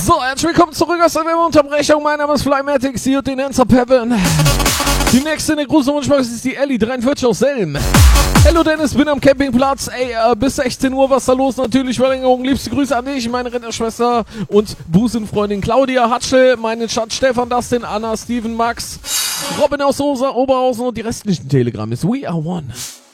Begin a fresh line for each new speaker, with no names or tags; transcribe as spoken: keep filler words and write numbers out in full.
So, herzlich willkommen zurück aus der Unterbrechung. Mein Name ist Flymatic, hier den Ends of Heaven. Die nächste in der Gruselwunschbox ist die Ellie dreiundvierzig aus Selm. Hallo Dennis, bin am Campingplatz. Ey, äh, bis sechzehn Uhr, was da los? Natürlich Verlängerung. Liebste Grüße an dich, meine Rennerschwester und Busenfreundin Claudia Hatschel, meinen Schatz Stefan, Dustin, Anna, Steven, Max, Robin aus Rosa, Oberhausen und die restlichen Telegram ist We Are One.